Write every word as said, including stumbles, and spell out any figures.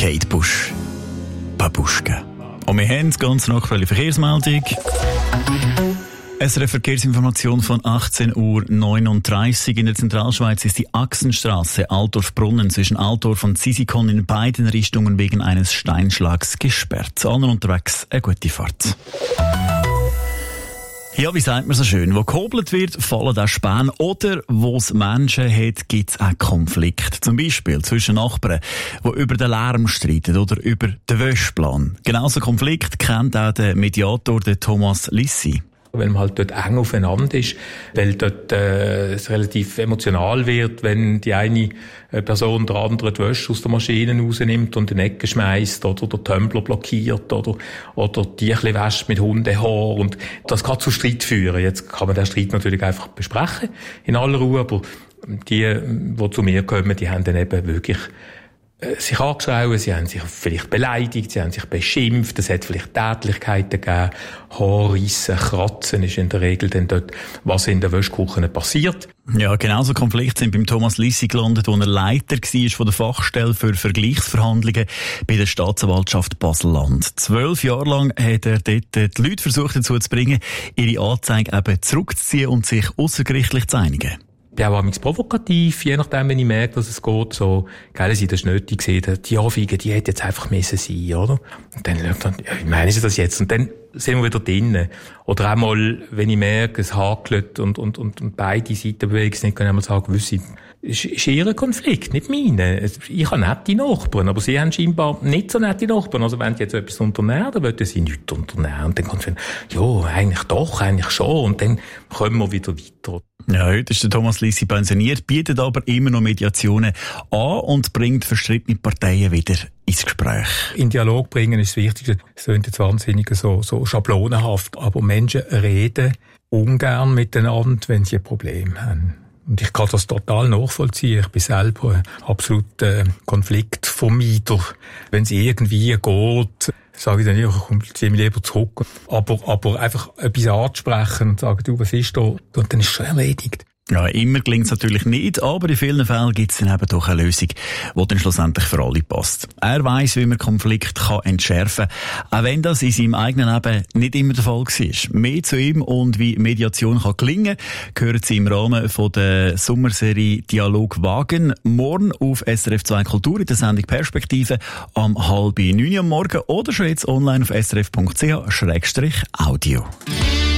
Kate Bush. Babuschka. Und wir haben ganz noch eine Verkehrsmeldung. S R F-Verkehrsinformation von achtzehn Uhr neununddreißig. In der Zentralschweiz ist die Achsenstrasse Altdorf-Brunnen zwischen Altdorf und Sisikon in beiden Richtungen wegen eines Steinschlags gesperrt. Allen unterwegs eine gute Fahrt. Ja, wie sagt man so schön? Wo gehobelt wird, fallen auch Späne. Oder wo es Menschen hat, gibt es auch Konflikt. Zum Beispiel zwischen Nachbarn, die über den Lärm streiten oder über den Wäschplan. Genauso Konflikt kennt auch der Mediator, der Thomas Lissi. Weil man halt dort eng aufeinander ist, weil dort äh, es relativ emotional wird, wenn die eine äh, Person der andere die Wäsche aus der Maschine rausnimmt und in die Ecke schmeißt oder der Tumbler blockiert oder oder die ein wäscht mit Hundehaar, und das kann zu Streit führen. Jetzt kann man den Streit natürlich einfach besprechen in aller Ruhe, aber die, die zu mir kommen, die haben dann eben wirklich sich angeschrien, sie haben sich vielleicht beleidigt, sie haben sich beschimpft, es hat vielleicht Tätlichkeiten gegeben, Haarrissen, Kratzen ist in der Regel dann dort, was in der Wäschküche passiert. Ja, genauso Konflikte sind beim Thomas Lissi gelandet, wo er Leiter war von der Fachstelle für Vergleichsverhandlungen bei der Staatsanwaltschaft Basel-Land. Zwölf Jahre lang hat er dort die Leute versucht dazu zu bringen, ihre Anzeige eben zurückzuziehen und sich aussergerichtlich zu einigen. Ja, auch amigs provokativ, je nachdem, wenn ich merke, dass es geht, so, gell, sie das nötig gesehen, die Anfeige, die hätte jetzt einfach müssen sein, oder? Und dann, ja, wie meinen Sie das jetzt? Und dann sind wir wieder drinnen. Oder auch mal, wenn ich merke, es hakelt und, und, und, und beide Seiten bewegen sich nicht, kann ich mal sagen, wissen, es ist ihr Konflikt, nicht meine. Ich habe nette Nachbarn, aber sie haben scheinbar nicht so nette Nachbarn. Also wenn sie jetzt etwas unternehmen, dann wollen sie nichts unternehmen. Und dann kommt es, ja, eigentlich doch, eigentlich schon. Und dann kommen wir wieder weiter. Ja, heute ist der Thomas Lissi pensioniert, bietet aber immer noch Mediationen an und bringt verstrittene Parteien wieder ins Gespräch. In Dialog bringen ist das Wichtigste. Es klingt jetzt wahnsinnig so, so schablonenhaft, aber Menschen reden ungern miteinander, wenn sie ein Problem haben. Und ich kann das total nachvollziehen. Ich bin selber ein absoluter Konfliktvermeider. Wenn es irgendwie geht, sage ich dann, ich komme ziemlich lieber zurück. Aber, aber einfach etwas anzusprechen und sagen, du, was ist da? Und dann ist es schon erledigt. Ja, immer gelingt es natürlich nicht, aber in vielen Fällen gibt es dann eben doch eine Lösung, die dann schlussendlich für alle passt. Er weiss, wie man Konflikt kann entschärfen kann, auch wenn das in seinem eigenen Leben nicht immer der Fall war. Mehr zu ihm und wie Mediation kann gelingen, hören Sie im Rahmen von der Sommerserie Dialog wagen. Morgen auf S R F zwei Kultur in der Sendung Perspektive am halb neun am Morgen oder schon jetzt online auf s r f punkt c h slash audio.